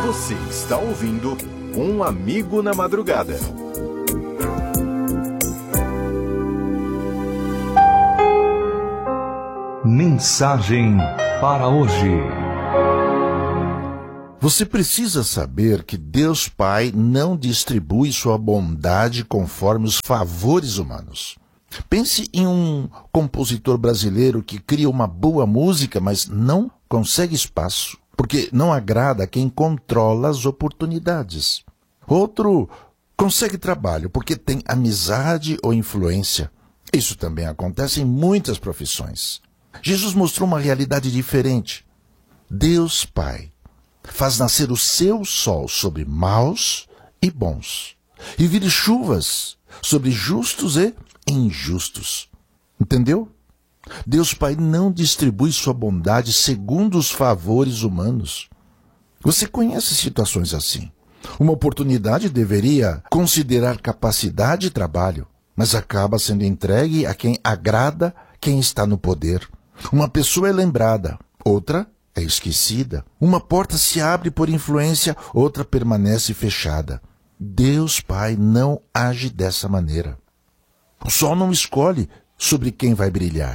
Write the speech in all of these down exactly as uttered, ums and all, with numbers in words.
Você está ouvindo Um Amigo na Madrugada. Mensagem para hoje. Você precisa saber que Deus Pai não distribui sua bondade conforme os favores humanos. Pense em um compositor brasileiro que cria uma boa música, mas não consegue espaço, porque não agrada a quem controla as oportunidades. Outro consegue trabalho porque tem amizade ou influência. Isso também acontece em muitas profissões. Jesus mostrou uma realidade diferente. Deus Pai faz nascer o seu sol sobre maus e bons, e vire chuvas sobre justos e injustos. Entendeu? Deus Pai não distribui sua bondade segundo os favores humanos. Você conhece situações assim. Uma oportunidade deveria considerar capacidade e trabalho, mas acaba sendo entregue a quem agrada quem está no poder. Uma pessoa é lembrada, outra é esquecida. Uma porta se abre por influência, outra permanece fechada. Deus Pai não age dessa maneira. O sol não escolhe sobre quem vai brilhar.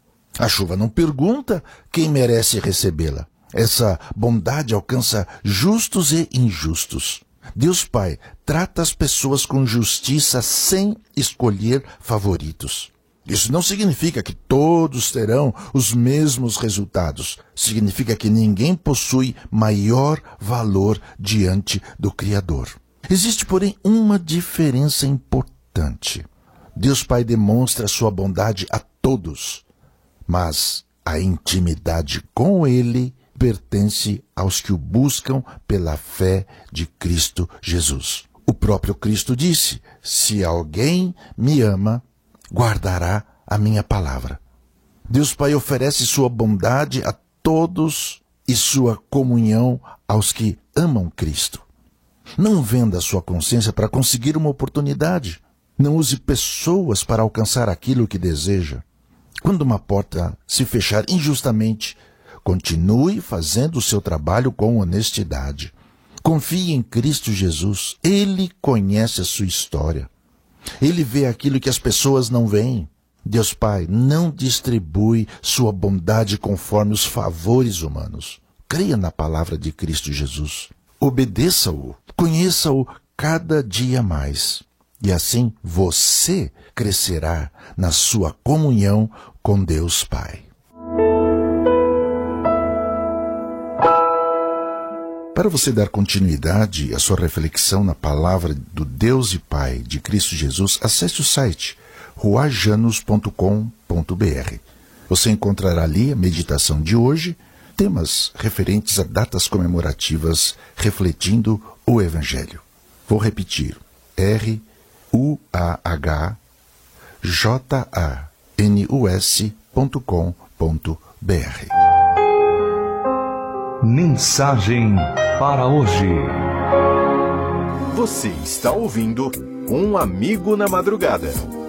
A chuva não pergunta quem merece recebê-la. Essa bondade alcança justos e injustos. Deus Pai trata as pessoas com justiça sem escolher favoritos. Isso não significa que todos terão os mesmos resultados. Significa que ninguém possui maior valor diante do Criador. Existe, porém, uma diferença importante. Deus Pai demonstra sua bondade a todos, mas a intimidade com Ele pertence aos que o buscam pela fé de Cristo Jesus. O próprio Cristo disse: se alguém me ama, guardará a minha palavra. Deus Pai oferece sua bondade a todos e sua comunhão aos que amam Cristo. Não venda a sua consciência para conseguir uma oportunidade. Não use pessoas para alcançar aquilo que deseja. Quando uma porta se fechar injustamente, continue fazendo o seu trabalho com honestidade. Confie em Cristo Jesus. Ele conhece a sua história. Ele vê aquilo que as pessoas não veem. Deus Pai não distribui sua bondade conforme os favores humanos. Creia na palavra de Cristo Jesus. Obedeça-o. Conheça-o cada dia mais. E assim você crescerá na sua comunhão com Deus Pai. Para você dar continuidade à sua reflexão na palavra do Deus e Pai de Cristo Jesus, acesse o site ruajanos ponto com ponto br. Você encontrará ali a meditação de hoje, temas referentes a datas comemorativas refletindo o Evangelho. Vou repetir, R U A H J A N U S ponto com ponto br. Mensagem para hoje. Você está ouvindo Um Amigo na Madrugada.